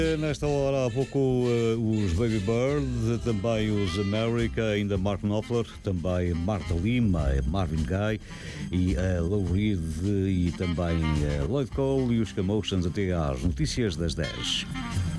Nesta hora, há pouco, os Baby Bird, também os America, ainda Mark Knopfler, também Marta Lima, Marvin Gaye e Lou Reed e também Lloyd Cole e os Commotions até às notícias das 10.